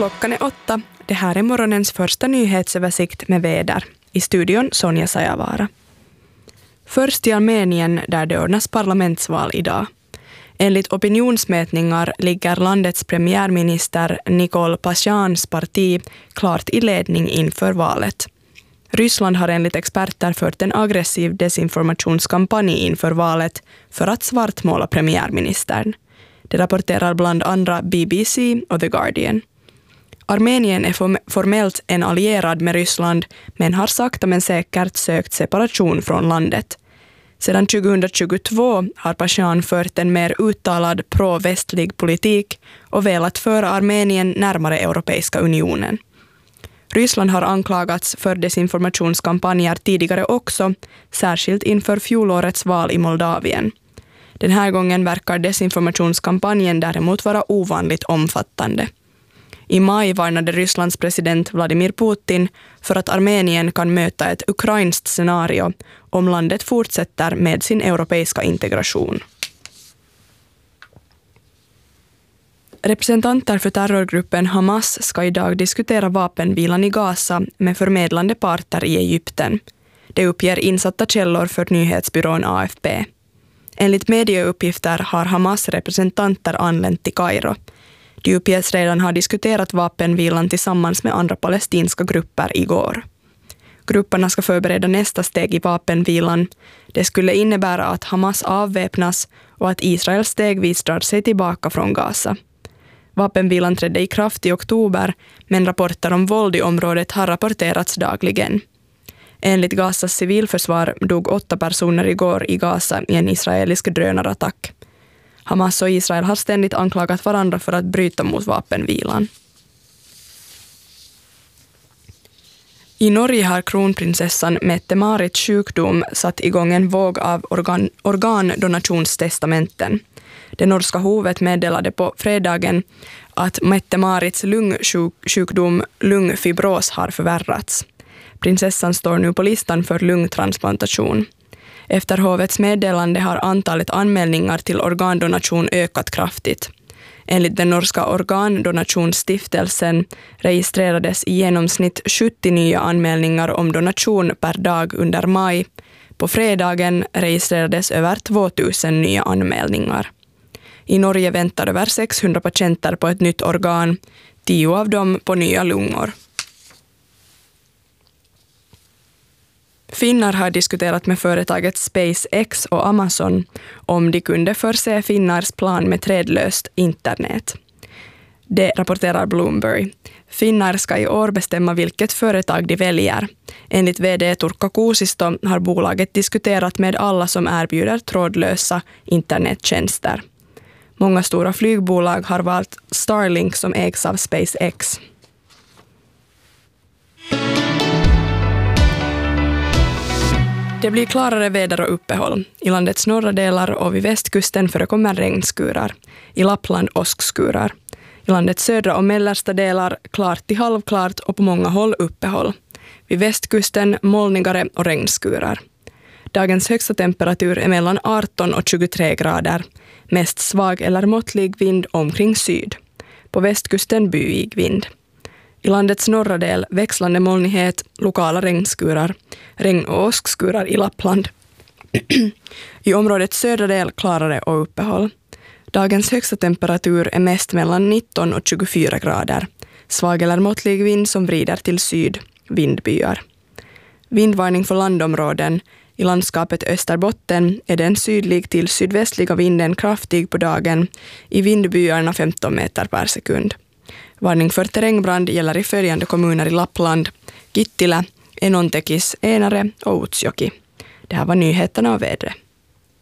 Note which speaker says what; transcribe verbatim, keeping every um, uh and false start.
Speaker 1: Klockan är åtta. Det här är morgonens första nyhetsöversikt med väder. I studion Sonja Sajavara. Först i Armenien där det ordnas parlamentsval idag. Enligt opinionsmätningar ligger landets premiärminister Nikol Pasjans parti klart i ledning inför valet. Ryssland har enligt experter fört en aggressiv desinformationskampanj inför valet för att svartmåla premiärministern. Det rapporterar bland andra B B C och The Guardian. Armenien är formellt en allierad med Ryssland men har sakta men säkert sökt separation från landet. Sedan tjugohundratjugotvå har Pasjan fört en mer uttalad pro-västlig politik och velat föra Armenien närmare Europeiska unionen. Ryssland har anklagats för desinformationskampanjer tidigare också, särskilt inför fjolårets val i Moldavien. Den här gången verkar desinformationskampanjen däremot vara ovanligt omfattande. I maj varnade Rysslands president Vladimir Putin för att Armenien kan möta ett ukrainskt scenario om landet fortsätter med sin europeiska integration. Representanter för terrorgruppen Hamas ska idag diskutera vapenvilan i Gaza med förmedlande parter i Egypten. Det uppger insatta källor för nyhetsbyrån A F P. Enligt medieuppgifter har Hamas representanter anlänt till Kairo. De uppges redan ha diskuterat vapenvilan tillsammans med andra palestinska grupper igår. Grupperna ska förbereda nästa steg i vapenvilan. Det skulle innebära att Hamas avväpnas och att Israel stegvis drar sig tillbaka från Gaza. Vapenvilan trädde i kraft i oktober, men rapporter om våld i området har rapporterats dagligen. Enligt Gazas civilförsvar dog åtta personer igår i Gaza i en israelisk drönarattack. Hamas och Israel har ständigt anklagat varandra för att bryta mot vapenvilan. I Norge har kronprinsessan Mette-Marits sjukdom satt igång en våg av organ, organdonationstestamenten. Det norska hovet meddelade på fredagen att Mette-Marits lungsjukdom lungfibros har förvärrats. Prinsessan står nu på listan för lungtransplantation. Efter hovets meddelande har antalet anmälningar till organdonation ökat kraftigt. Enligt den norska organdonationsstiftelsen registrerades i genomsnitt sjuttio nya anmälningar om donation per dag under maj. På fredagen registrerades över tvåtusen nya anmälningar. I Norge väntar över sexhundra patienter på ett nytt organ, tio av dem på nya lungor. Finnar har diskuterat med företaget SpaceX och Amazon om de kunde förse Finnars plan med trådlöst internet. Det rapporterar Bloomberg. Finnar ska i år bestämma vilket företag de väljer. Enligt vd Turkka Kuusisto har bolaget diskuterat med alla som erbjuder trådlösa internettjänster. Många stora flygbolag har valt Starlink som ägs av SpaceX. Det blir klarare väder och uppehåll. I landets norra delar och vid västkusten förekommer regnskurar. I Lappland åskskurar. I landets södra och mellersta delar klart till halvklart och på många håll uppehåll. Vid västkusten molnigare och regnskurar. Dagens högsta temperatur är mellan arton och tjugotre grader. Mest svag eller måttlig vind omkring syd. På västkusten byig vind. I landets norra del växlande molnighet, lokala regnskurar, regn- och åskskurar i Lappland. I områdets södra del klarare och uppehåll. Dagens högsta temperatur är mest mellan nitton och tjugofyra grader. Svag eller måttlig vind som vrider till syd, vindbyar. Vindvarning för landområden. I landskapet Österbotten är den sydlig till sydvästliga vinden kraftig på dagen, i vindbyarna femton meter per sekund. Varning för terrängbrand gäller i följande kommuner i Lappland: Kittilä, Enontekis, Enare och Utsjoki. Det här var nyheterna och vädret.